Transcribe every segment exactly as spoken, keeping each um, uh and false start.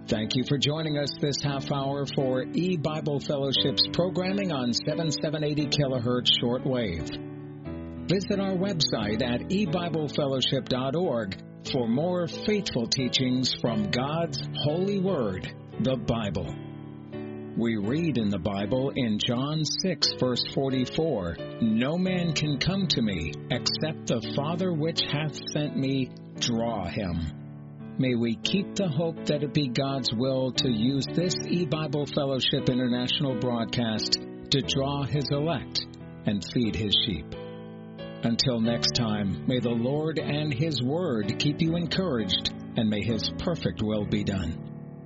Thank you for joining us this half hour for E-Bible Fellowship's programming on seventy-seven eighty kilohertz shortwave. Visit our website at e bible fellowship dot org for more faithful teachings from God's holy word, the Bible. We read in the Bible in John six, verse forty-four, "No man can come to me except the Father which hath sent me draw him." May we keep the hope that it be God's will to use this E-Bible Fellowship International broadcast to draw His elect and feed His sheep. Until next time, may the Lord and His Word keep you encouraged, and may His perfect will be done.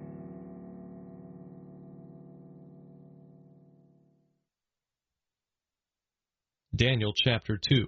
Daniel chapter two.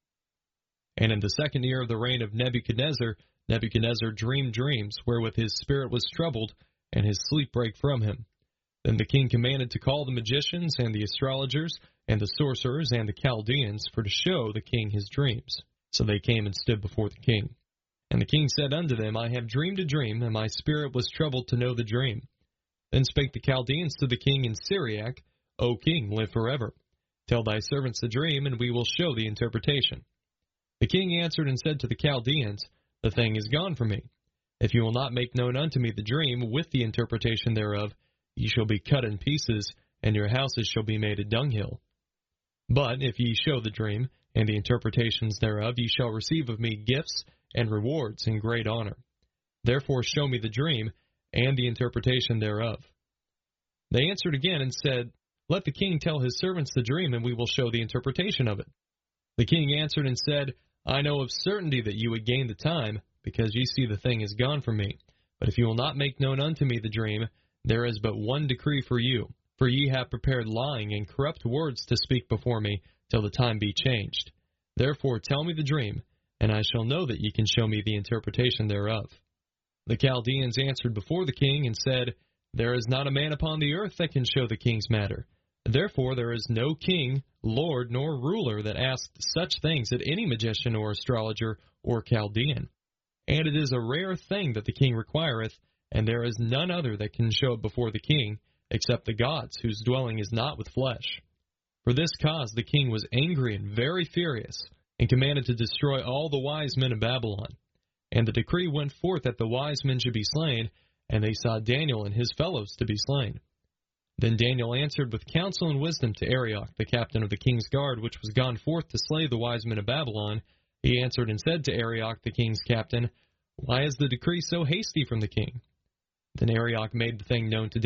And in the second year of the reign of Nebuchadnezzar, Nebuchadnezzar dreamed dreams, wherewith his spirit was troubled, and his sleep brake from him. Then the king commanded to call the magicians, and the astrologers, and the sorcerers, and the Chaldeans, for to show the king his dreams. So they came and stood before the king. And the king said unto them, I have dreamed a dream, and my spirit was troubled to know the dream. Then spake the Chaldeans to the king in Syriac, O king, live forever. Tell thy servants the dream, and we will show the interpretation. The king answered and said to the Chaldeans, The thing is gone from me. If you will not make known unto me the dream with the interpretation thereof, ye shall be cut in pieces, and your houses shall be made a dunghill. But if ye show the dream, and the interpretations thereof, ye shall receive of me gifts and rewards and great honor. Therefore show me the dream, and the interpretation thereof. They answered again and said, Let the king tell his servants the dream, and we will show the interpretation of it. The king answered and said, I know of certainty that you would gain the time, because ye see the thing is gone from me. But if you will not make known unto me the dream, there is but one decree for you. For ye have prepared lying and corrupt words to speak before me, till the time be changed. Therefore tell me the dream, and I shall know that ye can show me the interpretation thereof. The Chaldeans answered before the king, and said, There is not a man upon the earth that can show the king's matter. Therefore there is no king, lord, nor ruler that asked such things at any magician or astrologer or Chaldean. And it is a rare thing that the king requireth, and there is none other that can show it before the king, except the gods, whose dwelling is not with flesh. For this cause the king was angry and very furious, and commanded to destroy all the wise men of Babylon. And the decree went forth that the wise men should be slain, and they saw Daniel and his fellows to be slain. Then Daniel answered with counsel and wisdom to Arioch, the captain of the king's guard, which was gone forth to slay the wise men of Babylon. He answered and said to Arioch, the king's captain, Why is the decree so hasty from the king? Then Arioch made the thing known to